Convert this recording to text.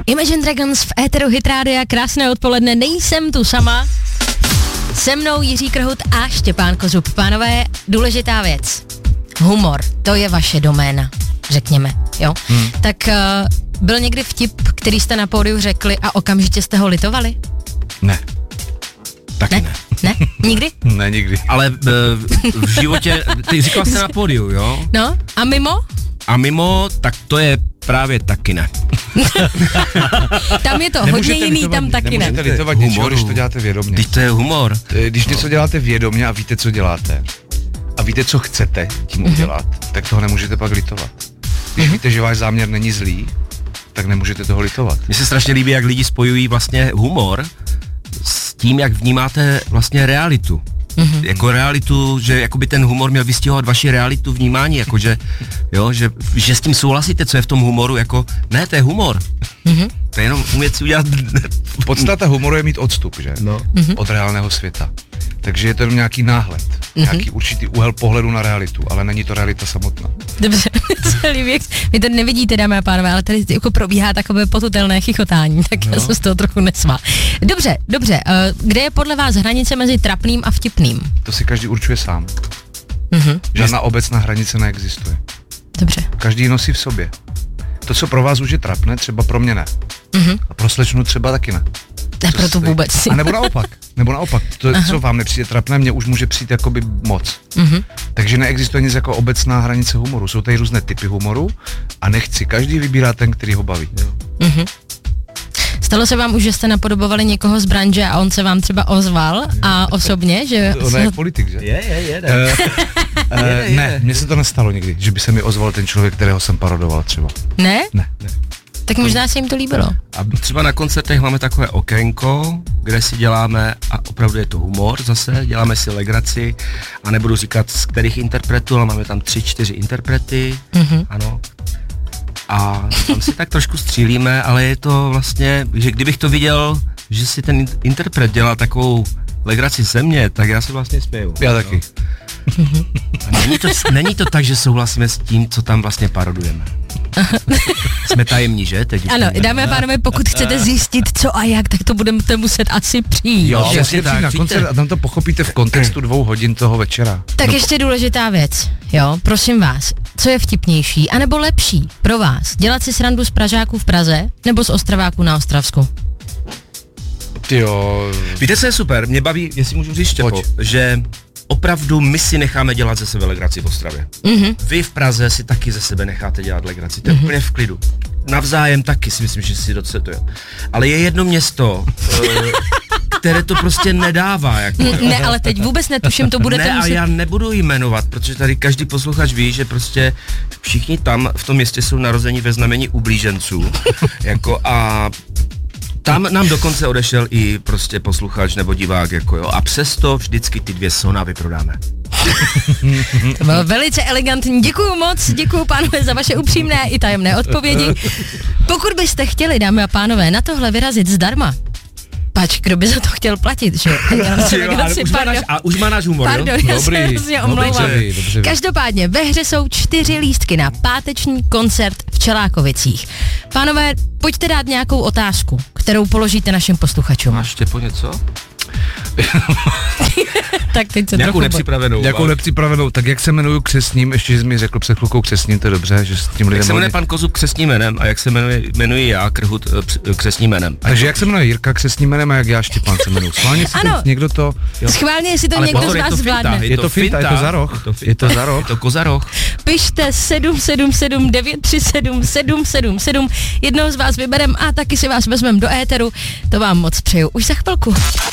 Imagine Dragons v éteru Hit Rádia, krásné odpoledne, nejsem tu sama. Se mnou Jiří Krhut a Štěpán Kozub. Pánové, důležitá věc. Humor, to je vaše doména, řekněme, jo? Tak byl někdy vtip, který jste na pódiu řekli a okamžitě jste ho litovali? Ne. Taky ne. Ne? Nikdy? Ne, nikdy. Ale v životě, ty říkal jste na pódiu, jo? No, a mimo? A mimo, tak to je právě taky ne. Tam je to hodně jiný, tam taky ne. Nemůžete litovat něčeho, když to děláte vědomě. Když to je humor. Když něco děláte vědomě a víte, co děláte, a víte, co chcete tím udělat, tak toho nemůžete pak litovat. Když víte, že váš záměr není zlý, tak nemůžete toho litovat. Mně se strašně líbí, jak lidi spojují vlastně humor s tím, jak vnímáte vlastně realitu. Jako realitu, že jakoby ten humor měl vystihovat vaši realitu vnímání, jakože, jo, že s tím souhlasíte, co je v tom humoru, jako, ne, to je humor. To je jenom umět si udělat. Podstata humoru je mít odstup, že? No. Od reálného světa. Takže je to nějaký náhled, nějaký určitý úhel pohledu na realitu, ale není to realita samotná. Dobře, celý věk. Vy to nevidíte, dámy a pánové, ale tady jako probíhá takové potutelné chichotání, tak já jsem z toho trochu nesvá. Dobře, kde je podle vás hranice mezi trapným a vtipným? To si každý určuje sám. Žádná obecná hranice neexistuje. Dobře. Každý nosí v sobě. To, co pro vás už je trapné, třeba pro mě ne. A pro slečnu třeba taky ne. A proto vůbec. A nebo naopak. To, co vám nepřijde trapné, mě už může přijít jakoby moc. Takže neexistuje nic jako obecná hranice humoru. Jsou tady různé typy humoru a nechci. Každý vybírá ten, který ho baví. Stalo se vám už, že jste napodobovali někoho z branže a on se vám třeba ozval a osobně, že... To je politik, že? Je. Ne, mně se to nestalo nikdy, že by se mi ozval ten člověk, kterého jsem parodoval třeba. Ne? Ne. Tak možná se jim to líbilo. A třeba na koncertech máme takové okénko, kde si děláme, a opravdu je to humor zase, děláme si legraci a nebudu říkat z kterých interpretů, ale máme tam 3-4 interprety, ano. A tam si tak trošku střílíme, ale je to vlastně, že kdybych to viděl, že si ten interpret dělá takovou legraci ze mě, tak já se vlastně směju. Já taky. A není to tak, že souhlasíme s tím, co tam vlastně parodujeme. Jsme tajemní, že? Teď ano, dámy a pánové, pokud chcete zjistit, co a jak, tak to budete muset asi přijít. Jo, přijít na koncert a tam to pochopíte v kontextu 2 hodin toho večera. Tak ještě důležitá věc, jo, prosím vás, co je vtipnější, anebo lepší pro vás, dělat si srandu z Pražáků v Praze, nebo z Ostraváků na Ostravsku? Jo. Víte, co je super? Mě baví, jestli můžu říct, Štěpo, že opravdu my si necháme dělat ze sebe legraci v Ostravě. Vy v Praze si taky ze sebe necháte dělat legraci, to je úplně v klidu. Navzájem taky si myslím, že si docetuje. Ale je jedno město, které to prostě nedává. Jako, ne, ale teď vůbec netuším, to budete muset... muset... Ne, a já nebudu jmenovat, protože tady každý posluchač ví, že prostě všichni tam v tom městě jsou narození ve znamení ublíženců. Jako a... Tam nám dokonce odešel i prostě posluchač nebo divák, jako jo, a přesto vždycky ty 2 sona vyprodáme. To bylo velice elegantní, děkuju moc, děkuju pánové za vaše upřímné i tajemné odpovědi. Pokud byste chtěli, dámy a pánové, na tohle vyrazit zdarma, pač, kdo by za to chtěl platit, že? Už má náš humor, pardon, jo? Já se hrozně omlouvám. Každopádně ve hře jsou 4 lístky na páteční koncert v Čelákovicích. Pánové, pojďte dát nějakou otázku, kterou položíte našim posluchačům. Máš, Štěpo, něco? Tak teď se nějakou nepřipravenou. Nějakou nepřipravenou, tak jak se jmenuju křestním, ještě jsi mi řekl před chvilkou křestním, to je dobře, že s tím lidem... Jak se jmenuje pan Kozub křestním jménem a jak se jmenuji já, Krhut, křestním jménem. Takže jak se jmenuje Jirka křestním jménem a jak já Štěpán se jmenuji. Schválně si to někdo to... Jo. Schválně, jestli to někdo z vás zvládne. Je to finta, je to za roh. Je to za roh. Je to kozaroh. Pište 777 937 777. Jednoho z vás vyberem a taky si vás vezmem do éteru. To vám moc přeju. Už za chvilku.